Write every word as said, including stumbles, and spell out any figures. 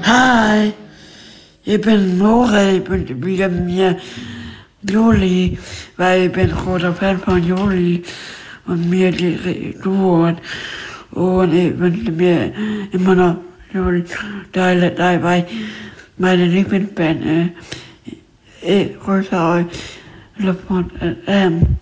Hi, ich bin Nora, ich bin wieder mir Juli, weil ich bin großer Fan von Juli und mir die Duo und ich wünsche mir immer noch Juli Teile dabei, meine Lieblingsband. Ich grüße euch, Love von M.